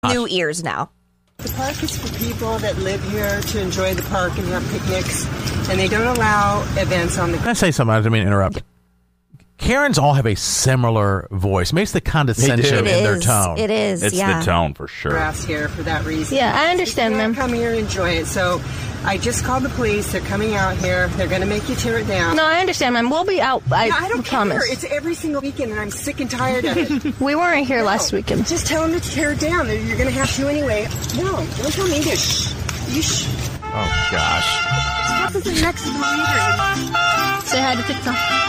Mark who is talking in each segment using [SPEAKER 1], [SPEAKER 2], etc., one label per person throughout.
[SPEAKER 1] new ears now.
[SPEAKER 2] The park is for people that live here to enjoy the park and have picnics, and they don't allow events on the...
[SPEAKER 3] Can I say something? I didn't mean to interrupt. Karens all have a similar voice. Maybe it's the condescension in their tone.
[SPEAKER 1] It is,
[SPEAKER 4] It's the tone for sure.
[SPEAKER 2] Grass here for that reason.
[SPEAKER 5] Yeah, I understand,
[SPEAKER 2] ma'am.
[SPEAKER 5] ma'am.
[SPEAKER 2] Come here and enjoy it. So I just called the police. They're coming out here. They're going to make you tear it down.
[SPEAKER 5] No, I understand, ma'am. We'll be out.
[SPEAKER 2] I don't
[SPEAKER 5] promise.
[SPEAKER 2] care. It's every single weekend, and I'm sick and tired of it.
[SPEAKER 5] We weren't here last weekend.
[SPEAKER 2] Just tell them to tear it down. You're going to have to anyway. No, don't tell me to shh. You shh.
[SPEAKER 4] Oh, gosh.
[SPEAKER 2] Stop isn't next to the leader.
[SPEAKER 5] Say hi to TikTok.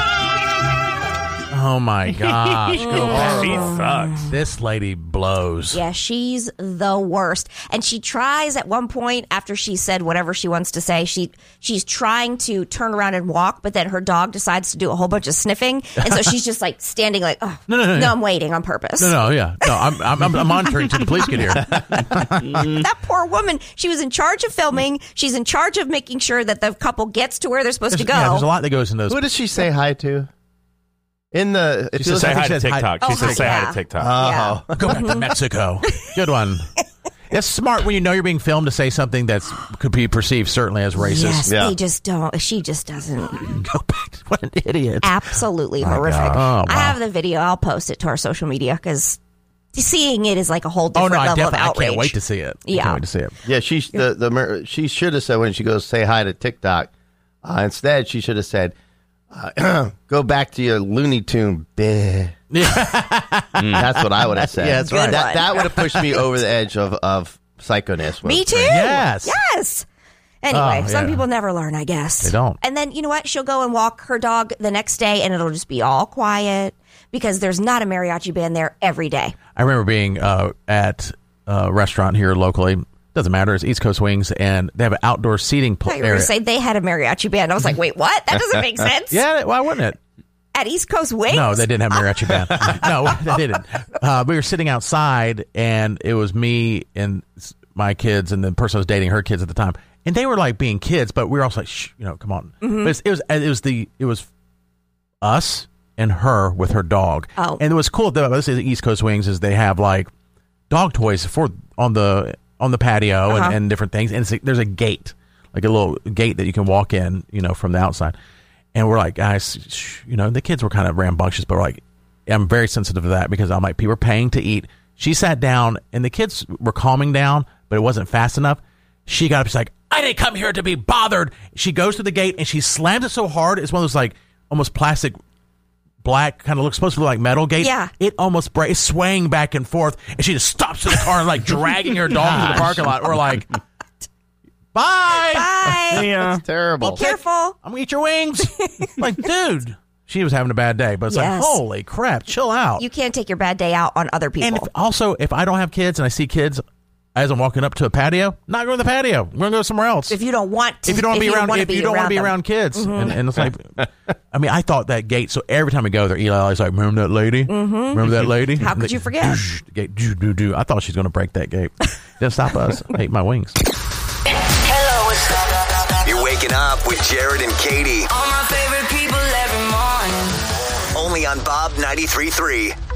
[SPEAKER 3] Oh, my gosh. Go back.
[SPEAKER 4] She sucks.
[SPEAKER 3] This lady blows.
[SPEAKER 1] Yeah, she's the worst. And she tries at one point, after she said whatever she wants to say, she's trying to turn around and walk, but then her dog decides to do a whole bunch of sniffing. And so she's just like standing like, oh, no, I'm waiting on purpose.
[SPEAKER 3] No, I'm monitoring till the police get here.
[SPEAKER 1] That poor woman, she was in charge of filming. She's in charge of making sure that the couple gets to where they're supposed to go.
[SPEAKER 3] Yeah, there's a lot that goes in those.
[SPEAKER 6] Who does she say hi to? In the...
[SPEAKER 4] She says say hi to TikTok. She says say hi to TikTok.
[SPEAKER 6] Oh.
[SPEAKER 3] Go back to Mexico. Good one. It's smart when you know you're being filmed to say something that could be perceived certainly as racist.
[SPEAKER 1] Yes,
[SPEAKER 6] Yeah.
[SPEAKER 1] they just don't. She just doesn't.
[SPEAKER 3] Go back to what an idiot.
[SPEAKER 1] Absolutely horrific.
[SPEAKER 3] God. Oh, wow.
[SPEAKER 1] I have the video. I'll post it to our social media because seeing it is like a whole different level of outrage.
[SPEAKER 3] I can't wait to see it.
[SPEAKER 1] Yeah.
[SPEAKER 3] I can't wait to see it.
[SPEAKER 6] Yeah, she should have said when she goes say hi to TikTok. Instead, she should have said, "Go back to your Looney Tune, bitch." That's what I would have said.
[SPEAKER 3] Yeah, that's right.
[SPEAKER 6] That would have pushed me over the edge of psychoness.
[SPEAKER 1] Me too.
[SPEAKER 3] Yes.
[SPEAKER 1] Yes. Anyway,
[SPEAKER 3] Oh,
[SPEAKER 1] some
[SPEAKER 3] yeah.
[SPEAKER 1] people never learn, I guess.
[SPEAKER 3] They don't.
[SPEAKER 1] And then, you know what? She'll go and walk her dog the next day, and it'll just be all quiet because there's not a mariachi band there every day.
[SPEAKER 3] I remember being at a restaurant here locally. Doesn't matter. It's East Coast Wings, and they have an outdoor seating
[SPEAKER 1] I thought you were
[SPEAKER 3] area.
[SPEAKER 1] going to say they had a mariachi band. I was like, wait, what? That doesn't make sense.
[SPEAKER 3] Yeah, why wouldn't it?
[SPEAKER 1] At East Coast Wings?
[SPEAKER 3] No, they didn't have a mariachi band. No, they didn't. We were sitting outside, and it was me and my kids, and the person I was dating, her kids at the time, and they were like being kids, but we were also like, shh, come on.
[SPEAKER 1] Mm-hmm.
[SPEAKER 3] But it was us and her with her dog.
[SPEAKER 1] Oh.
[SPEAKER 3] And it was cool though. This is East Coast Wings, is they have like dog toys on the patio and different things, and there's a gate, like a little gate that you can walk in, from the outside. And we're like, guys, shh, the kids were kind of rambunctious, but we're like, I'm very sensitive to that because I'm like, people are paying to eat. She sat down, and the kids were calming down, but it wasn't fast enough. She got up, she's like, I didn't come here to be bothered. She goes to the gate, and she slams it so hard, it's one of those like almost plastic black, kind of looks supposed to look like metal gate.
[SPEAKER 1] Yeah.
[SPEAKER 3] It almost breaks, swaying back and forth, and she just stops in the car and like dragging her dog to the parking lot. We're like, bye.
[SPEAKER 1] Bye.
[SPEAKER 4] Yeah.
[SPEAKER 6] It's terrible.
[SPEAKER 1] Be careful.
[SPEAKER 3] I'm gonna eat your wings. Like, dude, she was having a bad day, but it's like,
[SPEAKER 1] Yes.
[SPEAKER 3] holy crap, chill out.
[SPEAKER 1] You can't take your bad day out on other people.
[SPEAKER 3] And if I don't have kids and I see kids as I'm walking up to a patio, not going to the patio. I'm going to go somewhere else.
[SPEAKER 1] if you don't want to,
[SPEAKER 3] If you don't want to be
[SPEAKER 1] them.
[SPEAKER 3] around kids,
[SPEAKER 1] Mm-hmm.
[SPEAKER 3] and it's like, I mean, I thought that gate. So every time we go there, Eli's like, "Remember that lady? Remember that lady?
[SPEAKER 1] How could you forget?
[SPEAKER 3] The gate, I thought she's going to break that gate. Didn't stop us. I ate my wings.
[SPEAKER 7] Hello, what's up?
[SPEAKER 8] You're waking up with Jared and Katie.
[SPEAKER 7] All my favorite people every morning.
[SPEAKER 8] Only on Bob 93.3.